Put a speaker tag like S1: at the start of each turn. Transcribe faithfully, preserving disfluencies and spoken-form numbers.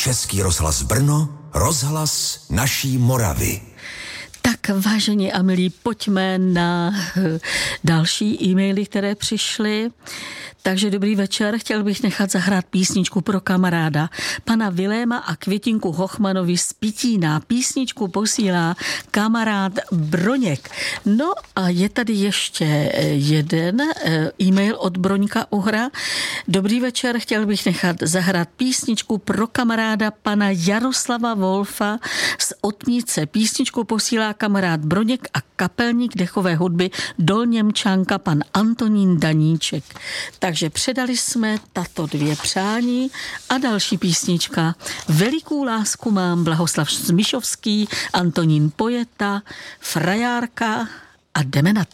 S1: Český rozhlas Brno, rozhlas naší Moravy.
S2: Tak vážení a milí, pojďme na další e-maily, které přišly. Takže dobrý večer, chtěl bych nechat zahrát písničku pro kamaráda pana Viléma a Květinku Hochmanovi z Pitína. Písničku posílá kamarád Broněk. No a je tady ještě jeden e-mail od Broňka Uhra. Dobrý večer, chtěl bych nechat zahrát písničku pro kamaráda pana Jaroslava Wolfa z Otnice. Písničku posílá kamarád Broněk a kapelník dechové hudby Dolněmčanka pan Antonín Daníček. Takže předali jsme tato dvě přání a další písnička. Velikou lásku mám, Blahoslav Smišovský, Antonín Pojeta, Frajárka a jdeme na to.